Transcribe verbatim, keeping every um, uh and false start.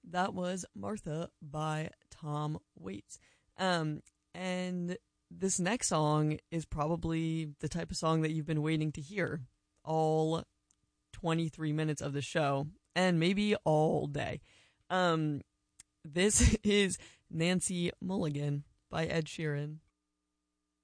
that was Martha by Tom Waits. Um, and this next song is probably the type of song that you've been waiting to hear all twenty-three minutes of the show, and maybe all day. Um, this is Nancy Mulligan by Ed Sheeran.